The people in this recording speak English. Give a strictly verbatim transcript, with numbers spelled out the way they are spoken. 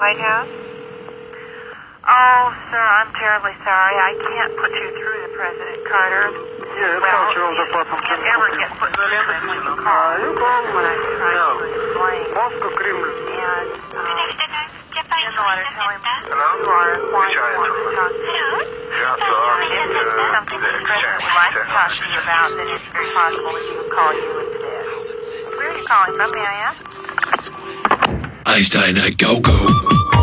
White House? Oh, sir, I'm terribly sorry. I can't put you through to President Carter. Yeah, well, Cultural you Department. can't ever get put through to him when you call. Uh, you call What I'm trying no. to explain. Moscow, Kremlin. And, um, in the letter, tell him Hello? you are why you Which want to talk to him. Yeah, so, And if uh, it's something that the President would like to talk to you about, then it's very possible that he would call you instead. Where are you calling from, may I ask? Einstein, go, go.